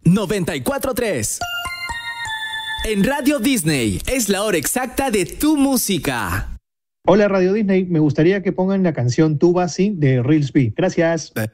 94.3. En Radio Disney es la hora exacta de tu música. Hola Radio Disney, me gustaría que pongan la canción Tu Basi de Reelsby. Gracias.